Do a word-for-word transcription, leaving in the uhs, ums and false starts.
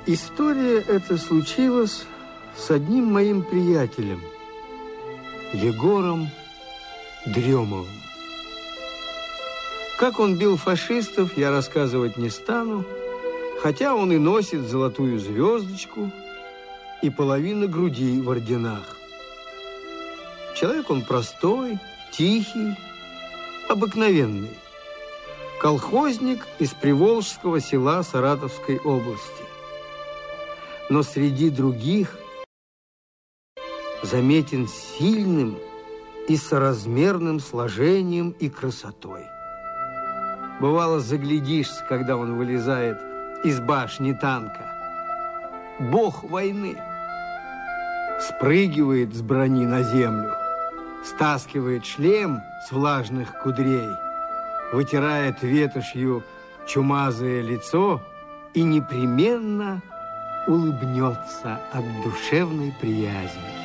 История эта случилась с одним моим приятелем, Егором Дремовым. Как он бил фашистов, я рассказывать не стану, хотя он и носит золотую звездочку и половину груди в орденах. Человек он простой, тихий, обыкновенный. Колхозник из приволжского села Саратовской области. Но среди других заметен сильным и соразмерным сложением и красотой. Бывало, заглядишься, когда он вылезает из башни танка. Бог войны. Спрыгивает с брони на землю, стаскивает шлем с влажных кудрей, вытирает ветошью чумазое лицо и непременно улыбнется от душевной приязни.